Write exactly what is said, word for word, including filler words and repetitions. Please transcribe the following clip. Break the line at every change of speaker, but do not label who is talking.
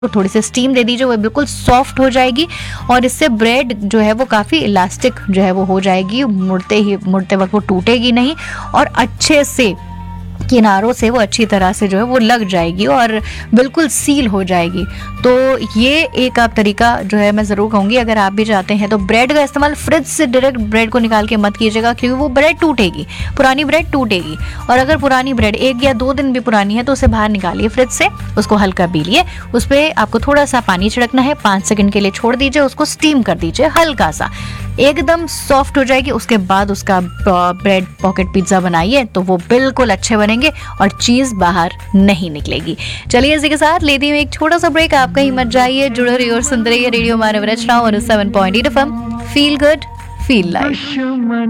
तो थोड़ी सी स्टीम दे दीजिए, वो बिल्कुल सॉफ्ट हो जाएगी और इससे ब्रेड जो है वो काफ़ी इलास्टिक जो है वो हो जाएगी, मुड़ते ही मुड़ते वक्त वो टूटेगी नहीं और अच्छे से किनारों से वो अच्छी तरह से जो है वो लग जाएगी और बिल्कुल सील हो जाएगी। तो ये एक आप तरीका जो है मैं ज़रूर कहूँगी, अगर आप भी चाहते हैं तो ब्रेड का इस्तेमाल फ्रिज से डायरेक्ट ब्रेड को निकाल के मत कीजिएगा, क्योंकि वो ब्रेड टूटेगी, पुरानी ब्रेड टूटेगी। और अगर पुरानी ब्रेड एक या दो दिन भी पुरानी है तो उसे बाहर निकालिए फ्रिज से, उसको हल्का पीलिए, उस पर आपको थोड़ा सा पानी छिड़कना है, पाँच सेकंड के लिए छोड़ दीजिए, उसको स्टीम कर दीजिए हल्का सा, एकदम सॉफ्ट हो जाएगी। उसके बाद उसका ब्रेड पॉकेट पिज्ज़ा बनाइए तो वो बिल्कुल अच्छे बनेंगे और चीज़ बाहर नहीं निकलेगी। चलिए इसी के साथ लेती हूँ एक छोटा सा ब्रेक, आप कहीं मत जाइए, जुड़े रहिए और सुनते रहिए रेडियो मानव रचना और seven point eight F M. Feel good feel life.